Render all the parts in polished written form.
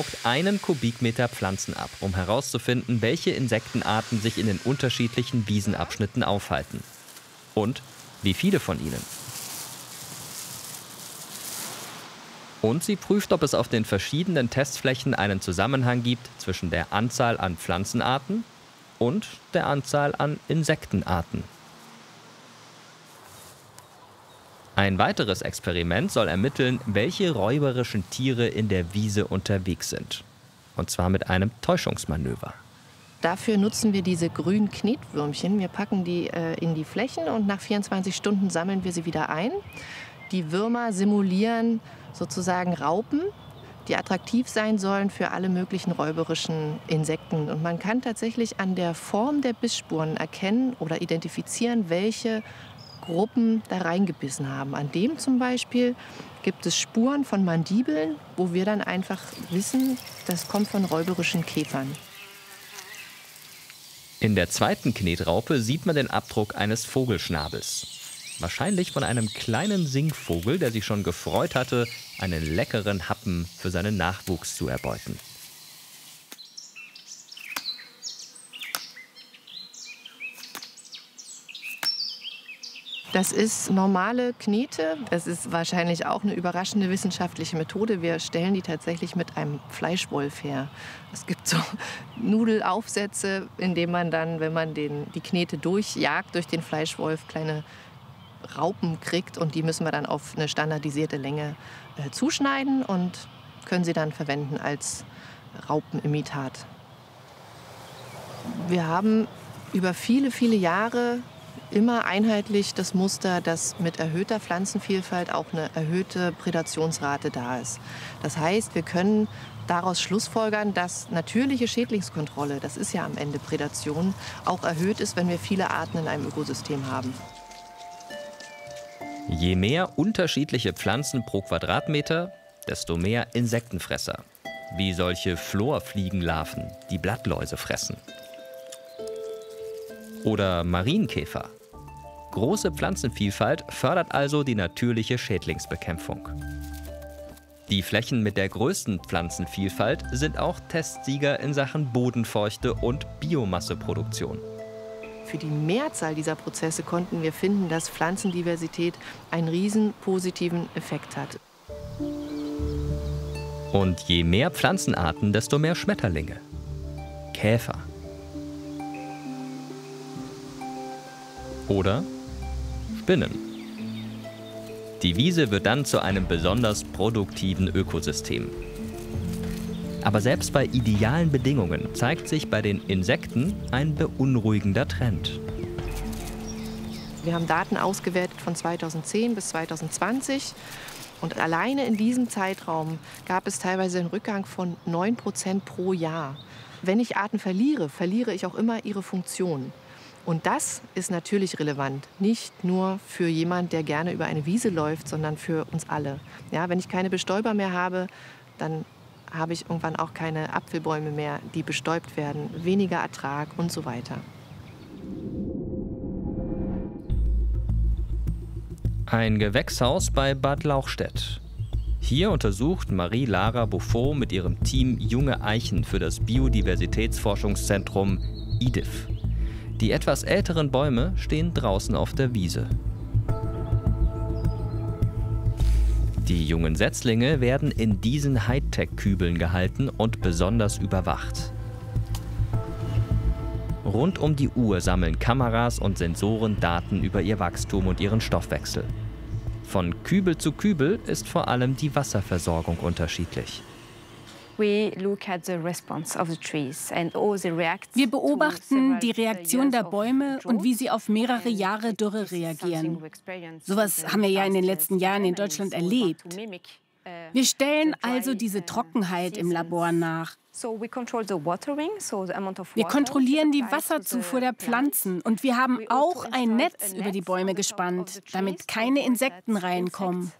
einen Kubikmeter Pflanzen ab, um herauszufinden, welche Insektenarten sich in den unterschiedlichen Wiesenabschnitten aufhalten. Und wie viele von ihnen. Und sie prüft, ob es auf den verschiedenen Testflächen einen Zusammenhang gibt zwischen der Anzahl an Pflanzenarten und der Anzahl an Insektenarten. Ein weiteres Experiment soll ermitteln, welche räuberischen Tiere in der Wiese unterwegs sind. Und zwar mit einem Täuschungsmanöver. Dafür nutzen wir diese grünen Knetwürmchen. Wir packen die in die Flächen und nach 24 Stunden sammeln wir sie wieder ein. Die Würmer simulieren sozusagen Raupen, die attraktiv sein sollen für alle möglichen räuberischen Insekten. Und man kann tatsächlich an der Form der Bissspuren erkennen oder identifizieren, welche Gruppen da reingebissen haben. An dem zum Beispiel gibt es Spuren von Mandibeln, wo wir dann einfach wissen, das kommt von räuberischen Käfern. In der zweiten Knetraupe sieht man den Abdruck eines Vogelschnabels. Wahrscheinlich von einem kleinen Singvogel, der sich schon gefreut hatte, einen leckeren Happen für seinen Nachwuchs zu erbeuten. Das ist normale Knete. Das ist wahrscheinlich auch eine überraschende wissenschaftliche Methode. Wir stellen die tatsächlich mit einem Fleischwolf her. Es gibt so Nudelaufsätze, in denen man dann, wenn man die Knete durchjagt, durch den Fleischwolf kleine Raupen kriegt. Und die müssen wir dann auf eine standardisierte Länge zuschneiden und können sie dann verwenden als Raupenimitat. Wir haben über viele, viele Jahre immer einheitlich das Muster, dass mit erhöhter Pflanzenvielfalt auch eine erhöhte Prädationsrate da ist. Das heißt, wir können daraus schlussfolgern, dass natürliche Schädlingskontrolle, das ist ja am Ende Prädation, auch erhöht ist, wenn wir viele Arten in einem Ökosystem haben. Je mehr unterschiedliche Pflanzen pro Quadratmeter, desto mehr Insektenfresser, wie solche Florfliegenlarven, die Blattläuse fressen. Oder Marienkäfer. Große Pflanzenvielfalt fördert also die natürliche Schädlingsbekämpfung. Die Flächen mit der größten Pflanzenvielfalt sind auch Testsieger in Sachen Bodenfeuchte und Biomasseproduktion. Für die Mehrzahl dieser Prozesse konnten wir finden, dass Pflanzendiversität einen riesen positiven Effekt hat. Und je mehr Pflanzenarten, desto mehr Schmetterlinge, Käfer oder Spinnen. Die Wiese wird dann zu einem besonders produktiven Ökosystem. Aber selbst bei idealen Bedingungen zeigt sich bei den Insekten ein beunruhigender Trend. Wir haben Daten ausgewertet von 2010 bis 2020. Und alleine in diesem Zeitraum gab es teilweise einen Rückgang von 9% pro Jahr. Wenn ich Arten verliere, verliere ich auch immer ihre Funktion. Und das ist natürlich relevant, nicht nur für jemanden, der gerne über eine Wiese läuft, sondern für uns alle. Ja, wenn ich keine Bestäuber mehr habe, dann habe ich irgendwann auch keine Apfelbäume mehr, die bestäubt werden, weniger Ertrag und so weiter. Ein Gewächshaus bei Bad Lauchstädt. Hier untersucht Marie-Lara Buffo mit ihrem Team junge Eichen für das Biodiversitätsforschungszentrum IDIF. Die etwas älteren Bäume stehen draußen auf der Wiese. Die jungen Setzlinge werden in diesen Hightech-Kübeln gehalten und besonders überwacht. Rund um die Uhr sammeln Kameras und Sensoren Daten über ihr Wachstum und ihren Stoffwechsel. Von Kübel zu Kübel ist vor allem die Wasserversorgung unterschiedlich. Wir beobachten die Reaktion der Bäume und wie sie auf mehrere Jahre Dürre reagieren. Sowas haben wir ja in den letzten Jahren in Deutschland erlebt. Wir stellen also diese Trockenheit im Labor nach. Wir kontrollieren die Wasserzufuhr der Pflanzen und wir haben auch ein Netz über die Bäume gespannt, damit keine Insekten reinkommen.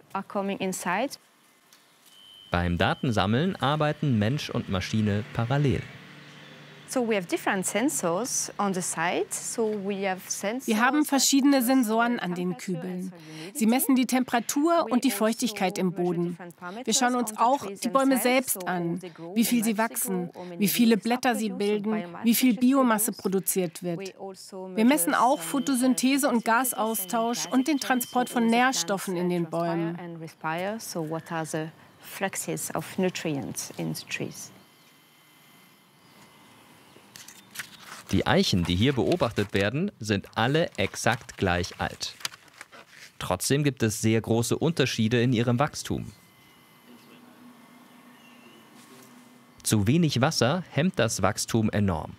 Beim Datensammeln arbeiten Mensch und Maschine parallel. Wir haben verschiedene Sensoren an den Kübeln. Sie messen die Temperatur und die Feuchtigkeit im Boden. Wir schauen uns auch die Bäume selbst an, wie viel sie wachsen, wie viele Blätter sie bilden, wie viel Biomasse produziert wird. Wir messen auch Photosynthese und Gasaustausch und den Transport von Nährstoffen in den Bäumen. Die Eichen, die hier beobachtet werden, sind alle exakt gleich alt. Trotzdem gibt es sehr große Unterschiede in ihrem Wachstum. Zu wenig Wasser hemmt das Wachstum enorm.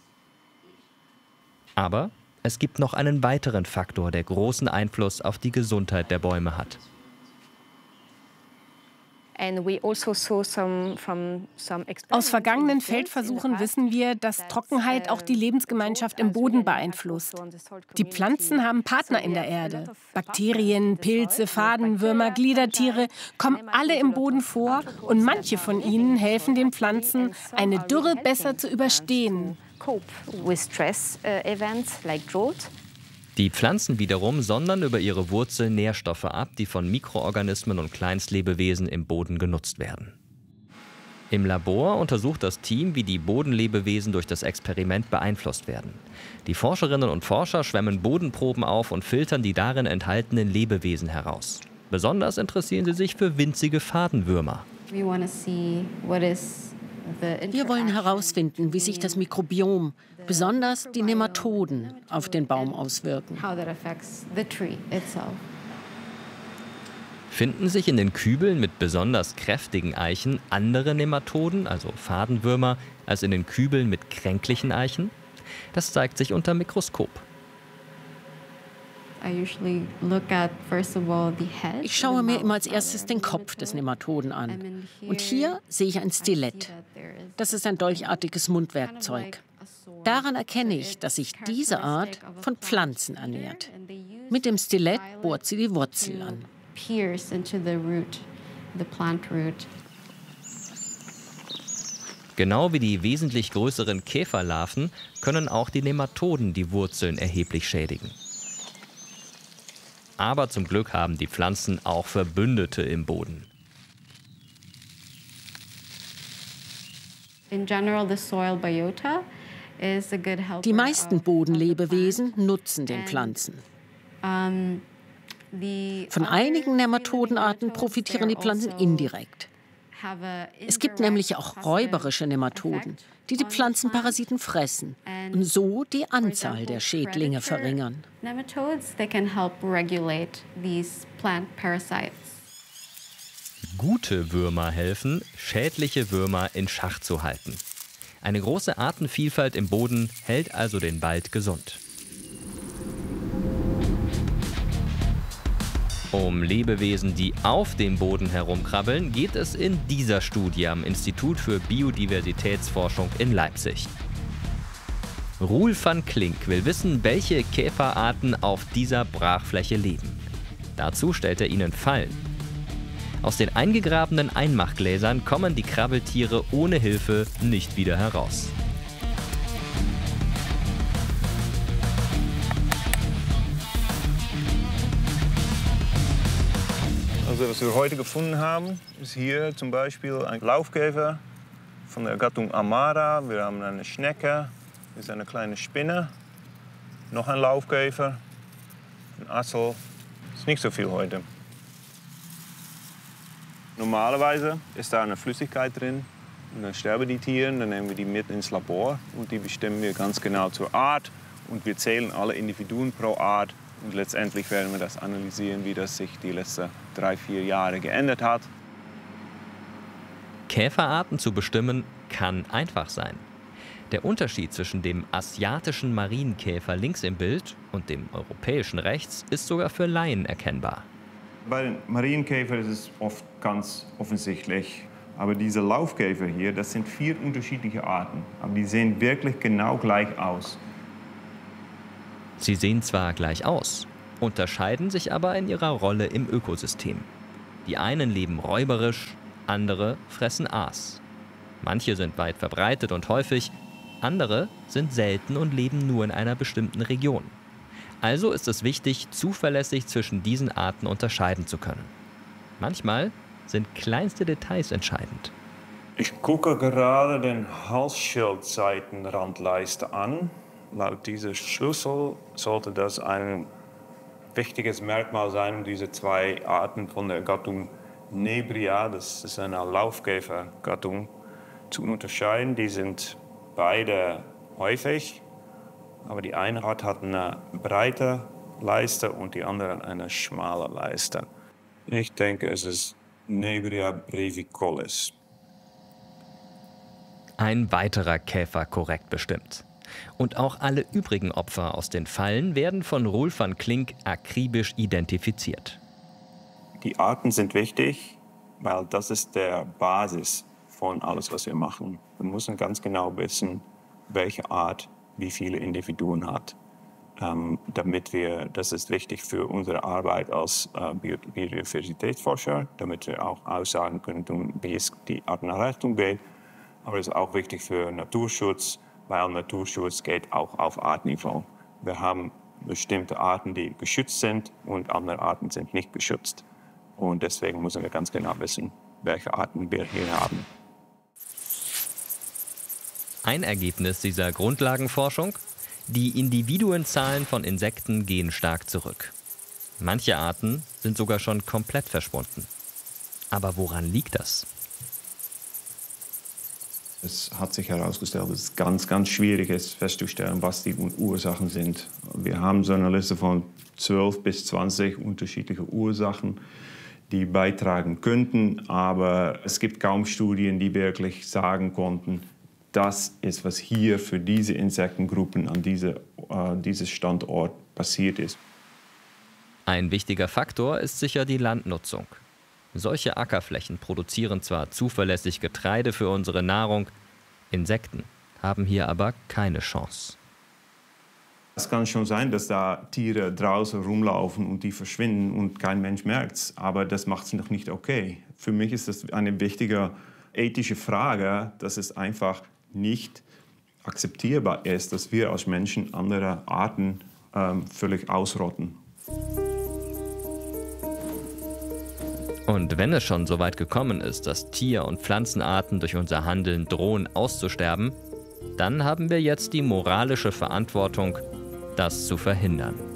Aber es gibt noch einen weiteren Faktor, der großen Einfluss auf die Gesundheit der Bäume hat. Aus vergangenen Feldversuchen wissen wir, dass Trockenheit auch die Lebensgemeinschaft im Boden beeinflusst. Die Pflanzen haben Partner in der Erde. Bakterien, Pilze, Fadenwürmer, Gliedertiere kommen alle im Boden vor und manche von ihnen helfen den Pflanzen, eine Dürre besser zu überstehen. Die Pflanzen wiederum sondern über ihre Wurzeln Nährstoffe ab, die von Mikroorganismen und Kleinstlebewesen im Boden genutzt werden. Im Labor untersucht das Team, wie die Bodenlebewesen durch das Experiment beeinflusst werden. Die Forscherinnen und Forscher schwemmen Bodenproben auf und filtern die darin enthaltenen Lebewesen heraus. Besonders interessieren sie sich für winzige Fadenwürmer. Wir wollen herausfinden, wie sich das Mikrobiom, besonders die Nematoden, auf den Baum auswirken. Finden sich in den Kübeln mit besonders kräftigen Eichen andere Nematoden, also Fadenwürmer, als in den Kübeln mit kränklichen Eichen? Das zeigt sich unter Mikroskop. Ich schaue mir immer als erstes den Kopf des Nematoden an. Und hier sehe ich ein Stilett. Das ist ein dolchartiges Mundwerkzeug. Daran erkenne ich, dass sich diese Art von Pflanzen ernährt. Mit dem Stilett bohrt sie die Wurzel an. Genau wie die wesentlich größeren Käferlarven können auch die Nematoden die Wurzeln erheblich schädigen. Aber zum Glück haben die Pflanzen auch Verbündete im Boden. Die meisten Bodenlebewesen nutzen den Pflanzen. Von einigen Nematodenarten profitieren die Pflanzen indirekt. Es gibt nämlich auch räuberische Nematoden, die die Pflanzenparasiten fressen und so die Anzahl der Schädlinge verringern. Gute Würmer helfen, schädliche Würmer in Schach zu halten. Eine große Artenvielfalt im Boden hält also den Wald gesund. Um Lebewesen, die auf dem Boden herumkrabbeln, geht es in dieser Studie am Institut für Biodiversitätsforschung in Leipzig. Roel van Klink will wissen, welche Käferarten auf dieser Brachfläche leben. Dazu stellt er ihnen Fallen. Aus den eingegrabenen Einmachgläsern kommen die Krabbeltiere ohne Hilfe nicht wieder heraus. Also was wir heute gefunden haben, ist hier zum Beispiel ein Laufkäfer von der Gattung Amara. Wir haben eine Schnecke, das ist eine kleine Spinne, noch ein Laufkäfer, ein Assel. Das ist nicht so viel heute. Normalerweise ist da eine Flüssigkeit drin und dann sterben die Tiere, dann nehmen wir die mit ins Labor und die bestimmen wir ganz genau zur Art und wir zählen alle Individuen pro Art und letztendlich werden wir das analysieren, wie das sich die letzten 3-4 Jahre geändert hat. Käferarten zu bestimmen kann einfach sein. Der Unterschied zwischen dem asiatischen Marienkäfer links im Bild und dem europäischen rechts ist sogar für Laien erkennbar. Bei den Marienkäfern ist es oft ganz offensichtlich. Aber diese Laufkäfer hier, das sind 4 unterschiedliche Arten. Aber die sehen wirklich genau gleich aus. Sie sehen zwar gleich aus, unterscheiden sich aber in ihrer Rolle im Ökosystem. Die einen leben räuberisch, andere fressen Aas. Manche sind weit verbreitet und häufig, Andere sind selten und leben nur in einer bestimmten Region. Also ist es wichtig, zuverlässig zwischen diesen Arten unterscheiden zu können. Manchmal sind kleinste Details entscheidend. Ich gucke gerade den Halsschildseitenrandleiste an. Laut dieser Schlüssel sollte das ein wichtiges Merkmal sein, um diese zwei Arten von der Gattung Nebria, das ist eine Laufkäfergattung, zu unterscheiden. Die sind beide häufig, aber die eine Art hat eine breite Leiste und die andere eine schmale Leiste. Ich denke, es ist Nebria brevicollis. Ein weiterer Käfer korrekt bestimmt. Und auch alle übrigen Opfer aus den Fallen werden von Roel van Klink akribisch identifiziert. Die Arten sind wichtig, weil das ist der Basis von alles, was wir machen. Wir müssen ganz genau wissen, welche Art wie viele Individuen hat. Das ist wichtig für unsere Arbeit als Biodiversitätsforscher, damit wir auch aussagen können, wie es die Artenerhaltung geht. Aber es ist auch wichtig für Naturschutz, weil Naturschutz geht auch auf Artniveau. Wir haben bestimmte Arten, die geschützt sind und andere Arten sind nicht geschützt. Und deswegen müssen wir ganz genau wissen, welche Arten wir hier haben. Ein Ergebnis dieser Grundlagenforschung: Die Individuenzahlen von Insekten gehen stark zurück. Manche Arten sind sogar schon komplett verschwunden. Aber woran liegt das? Es hat sich herausgestellt, dass es ganz, ganz schwierig ist, festzustellen, was die Ursachen sind. Wir haben so eine Liste von 12 bis 20 unterschiedliche Ursachen, die beitragen könnten. Aber es gibt kaum Studien, die wirklich sagen konnten, das ist, was hier für diese Insektengruppen an diesem Standort passiert ist. Ein wichtiger Faktor ist sicher die Landnutzung. Solche Ackerflächen produzieren zwar zuverlässig Getreide für unsere Nahrung, Insekten haben hier aber keine Chance. Es kann schon sein, dass da Tiere draußen rumlaufen und die verschwinden und kein Mensch merkt es, aber das macht es noch nicht okay. Für mich ist das eine wichtige ethische Frage, dass es einfach nicht akzeptierbar ist, dass wir als Menschen andere Arten völlig ausrotten. Und wenn es schon so weit gekommen ist, dass Tier- und Pflanzenarten durch unser Handeln drohen auszusterben, dann haben wir jetzt die moralische Verantwortung, das zu verhindern.